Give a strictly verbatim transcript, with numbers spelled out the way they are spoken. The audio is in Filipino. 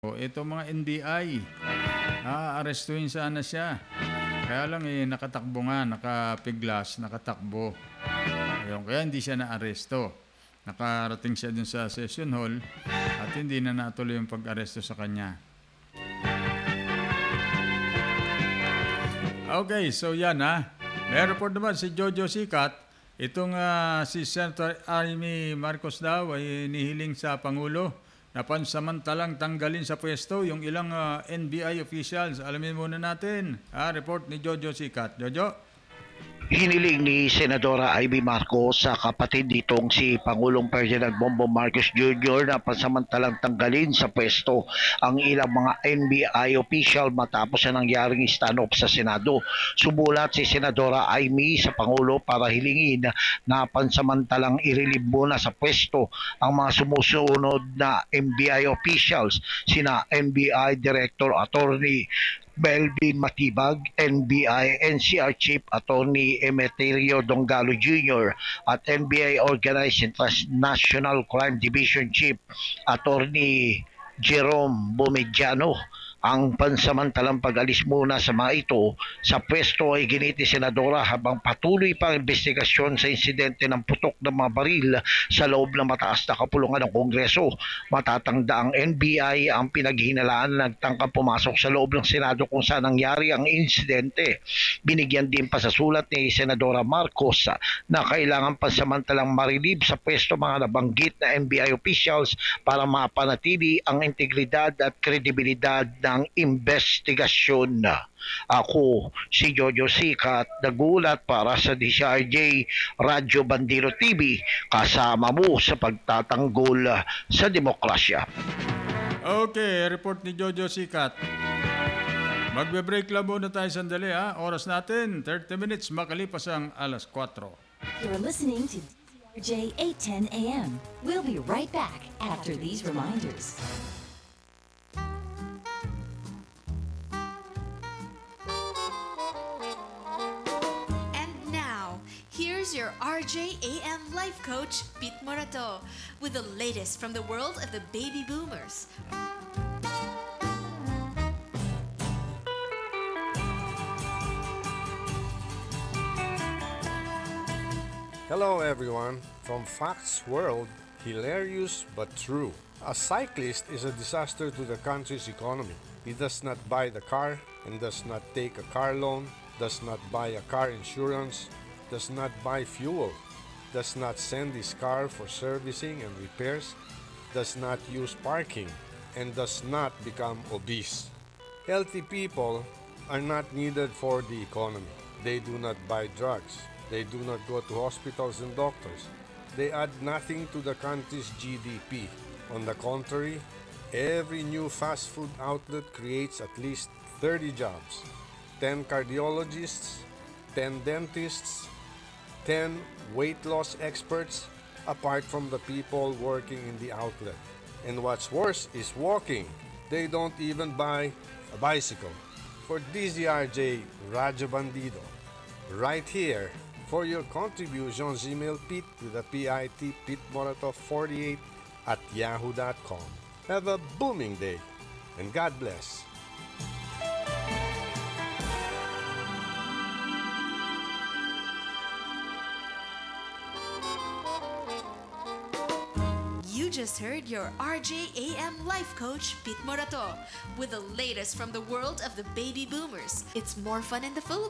O, ito mga N B I, ah, arestuhin sana siya. Kaya lang eh, nakatakbo nga, nakapiglas, nakatakbo. Ayun, kaya hindi siya na-aresto. Nakarating siya dun sa session hall at hindi na natuloy yung pag-aresto sa kanya. Okay, so yan ha. May report naman si Jojo Sikat. Itong ah, si Senator Amy Marcos daw ay nihiling sa Pangulo na pansamantalang tanggalin sa pwesto yung ilang ah, N B I officials. Alamin muna natin. Ah, report ni Jojo Sikat. Jojo? Hiniling ni Senadora Amy Marcos sa kapatid nitong si Pangulong Ferdinand Bongbong Marcos Junior na pansamantalang tanggalin sa pwesto ang ilang mga N B I official matapos na nangyaring stand-off sa Senado. Sumulat si Senadora Amy sa Pangulo para hilingin na pansamantalang irelieve muna sa pwesto ang mga sumusunod na N B I officials, sina N B I Director Attorney Melvin Matibag, N B I N C R Chief Attorney Emeterio Dongalo Junior at N B I Organized National Crime Division Chief Attorney Jerome Bumediano. Ang pansamantalang pag-alis muna sa mga ito sa pwesto ay giniti Senadora habang patuloy pa ang investigasyon sa insidente ng putok ng mga baril sa loob ng mataas na kapulungan ng Kongreso. Matatanda ang N B I ang pinaghihinalaan na nagtangkang pumasok sa loob ng Senado kung saan nangyari ang insidente. Binigyan din pa sa sulat ni Senadora Marcos na kailangan pansamantalang marilib sa pwesto mga nabanggit na N B I officials para mapanatili ang integridad at kredibilidad ng investigasyon. Ako si Jojo Sikat, nagulat para sa D C R J Radyo Bandero T V, kasama mo sa pagtatanggol sa demokrasya. Okay, report ni Jojo Sikat. Magbe-break lang muna tayo sandali ha. Oras natin, thirty minutes makalipas ang alas kwatro. You're listening to D R J eight ten A M. We'll be right back after these reminders. And now, here's your R J A M life coach, Pete Morato, with the latest from the world of the baby boomers. Hello everyone, from Facts World, hilarious but true. A cyclist is a disaster to the country's economy. He does not buy the car and does not take a car loan, does not buy a car insurance, does not buy fuel, does not send his car for servicing and repairs, does not use parking, and does not become obese. Healthy people are not needed for the economy. They do not buy drugs. They do not go to hospitals and doctors. They add nothing to the country's G D P. On the contrary, every new fast food outlet creates at least thirty jobs. ten cardiologists, ten dentists, ten weight loss experts, apart from the people working in the outlet. And what's worse is walking. They don't even buy a bicycle. For D Z R J Radyo Bandido, right here, for your contributions, email Pete with a P I T, Pete Morato forty-eight at yahoo dot com. Have a booming day, and God bless. You just heard your R J A M life coach, Pete Morato, with the latest from the world of the baby boomers. It's more fun in the Philippines.